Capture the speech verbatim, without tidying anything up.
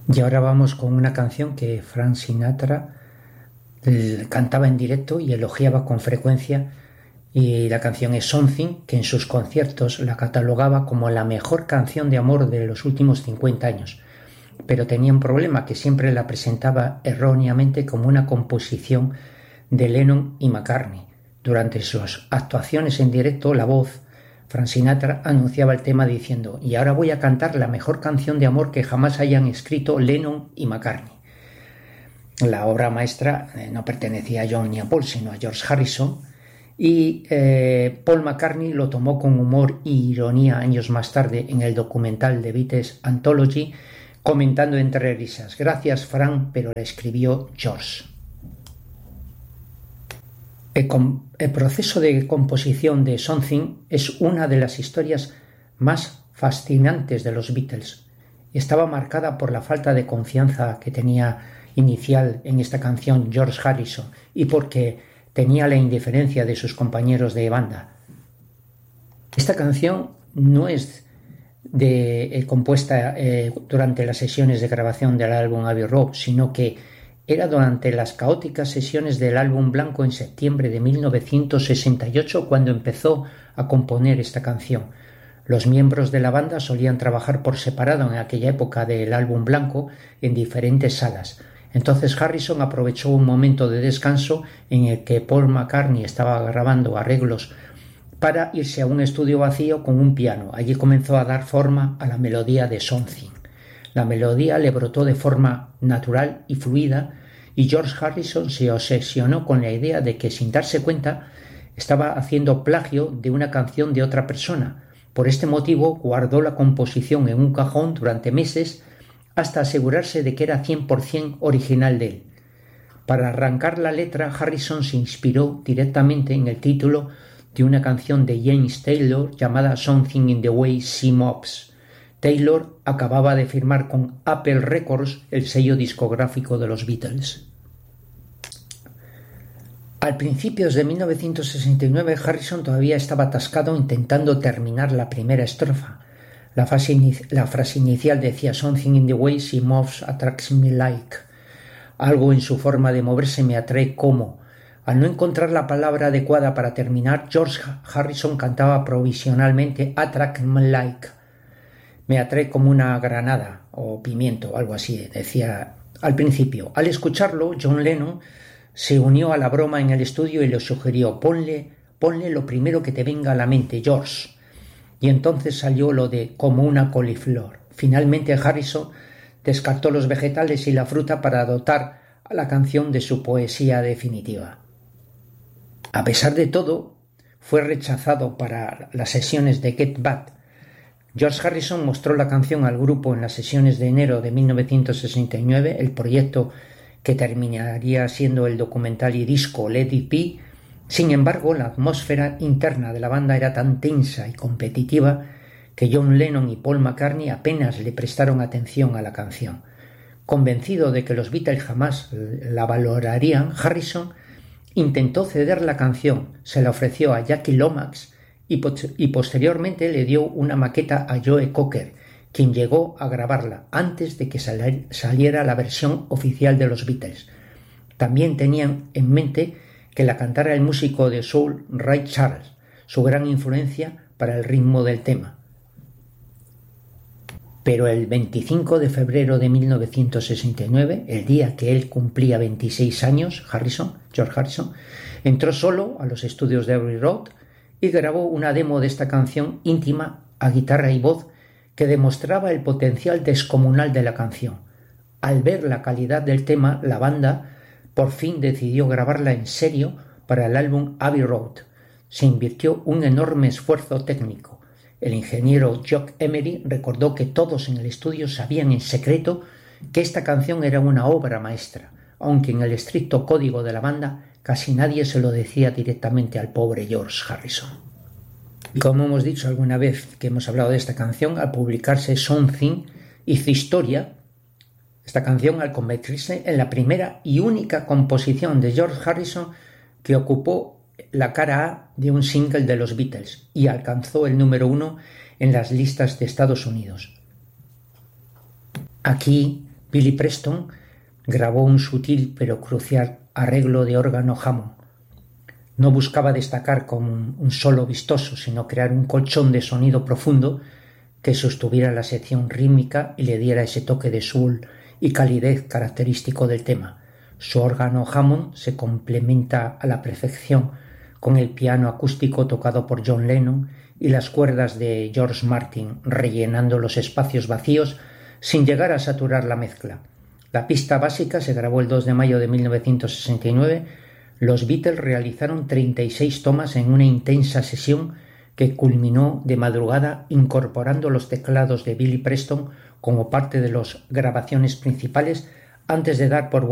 Y ahora vamos con una canción que Frank Sinatra cantaba en directo y elogiaba con frecuencia, y la canción es Something, que en sus conciertos la catalogaba como la mejor canción de amor de los últimos cincuenta años, pero tenía un problema, que siempre la presentaba erróneamente como una composición de Lennon y McCartney. Durante sus actuaciones en directo, la voz Frank Sinatra anunciaba el tema diciendo: y ahora voy a cantar la mejor canción de amor que jamás hayan escrito Lennon y McCartney. La obra maestra eh, no pertenecía a John ni a Paul, sino a George Harrison, y eh, Paul McCartney lo tomó con humor y ironía años más tarde en el documental de Beatles Anthology, comentando entre risas: gracias Frank, pero la escribió George. El, com- el proceso de composición de Something es una de las historias más fascinantes de los Beatles. Estaba marcada por la falta de confianza que tenía inicial en esta canción George Harrison, y porque tenía la indiferencia de sus compañeros de banda. Esta canción no es de, eh, compuesta eh, durante las sesiones de grabación del álbum Abbey Road, sino que era durante las caóticas sesiones del álbum blanco en septiembre de mil novecientos sesenta y ocho cuando empezó a componer esta canción. Los miembros de la banda solían trabajar por separado en aquella época del álbum blanco en diferentes salas. Entonces Harrison aprovechó un momento de descanso en el que Paul McCartney estaba grabando arreglos para irse a un estudio vacío con un piano. Allí comenzó a dar forma a la melodía de Something. La melodía le brotó de forma natural y fluida, y George Harrison se obsesionó con la idea de que, sin darse cuenta, estaba haciendo plagio de una canción de otra persona. Por este motivo guardó la composición en un cajón durante meses hasta asegurarse de que era cien por ciento original de él. Para arrancar la letra, Harrison se inspiró directamente en el título de una canción de James Taylor llamada Something in the Way She Moves. Taylor acababa de firmar con Apple Records, el sello discográfico de los Beatles. Al principios de mil novecientos sesenta y nueve, Harrison todavía estaba atascado intentando terminar la primera estrofa. La frase, la frase inicial decía: Something in the way she moves attracts me like. Algo en su forma de moverse me atrae como. Al no encontrar la palabra adecuada para terminar, George Harrison cantaba provisionalmente attract me like. Me atrae como una granada o pimiento, algo así, decía al principio. Al escucharlo, John Lennon se unió a la broma en el estudio y le sugirió: ponle, ponle lo primero que te venga a la mente, George. Y entonces salió lo de como una coliflor. Finalmente Harrison descartó los vegetales y la fruta para dotar a la canción de su poesía definitiva. A pesar de todo, fue rechazado para las sesiones de Get Back. George Harrison mostró la canción al grupo en las sesiones de enero de mil novecientos sesenta y nueve, el proyecto que terminaría siendo el documental y disco Let It Be. Sin embargo, la atmósfera interna de la banda era tan tensa y competitiva que John Lennon y Paul McCartney apenas le prestaron atención a la canción. Convencido de que los Beatles jamás la valorarían, Harrison intentó ceder la canción, se la ofreció a Jackie Lomax y, y posteriormente le dio una maqueta a Joe Cocker, quien llegó a grabarla antes de que sal- saliera la versión oficial de los Beatles. También tenían en mente que la cantara el músico de soul Ray Charles, su gran influencia para el ritmo del tema. Pero el veinticinco de febrero de mil novecientos sesenta y nueve, el día que él cumplía veintiséis años, Harrison, George Harrison, entró solo a los estudios de Abbey Road y grabó una demo de esta canción íntima a guitarra y voz que demostraba el potencial descomunal de la canción. Al ver la calidad del tema, la banda por fin decidió grabarla en serio para el álbum Abbey Road. Se invirtió un enorme esfuerzo técnico. El ingeniero Jock Emery recordó que todos en el estudio sabían en secreto que esta canción era una obra maestra, aunque en el estricto código de la banda casi nadie se lo decía directamente al pobre George Harrison. Y como hemos dicho alguna vez que hemos hablado de esta canción, al publicarse Something hizo historia. Esta canción, al convertirse en la primera y única composición de George Harrison que ocupó la cara A de un single de los Beatles y alcanzó el número uno en las listas de Estados Unidos. Aquí Billy Preston grabó un sutil pero crucial arreglo de órgano Hammond. No buscaba destacar con un solo vistoso, sino crear un colchón de sonido profundo que sostuviera la sección rítmica y le diera ese toque de soul y calidez característico del tema. Su órgano Hammond se complementa a la perfección con el piano acústico tocado por John Lennon y las cuerdas de George Martin rellenando los espacios vacíos sin llegar a saturar la mezcla. La pista básica se grabó el dos de mayo de mil novecientos sesenta y nueve. Los Beatles realizaron treinta y seis tomas en una intensa sesión que culminó de madrugada incorporando los teclados de Billy Preston como parte de las grabaciones principales antes de dar por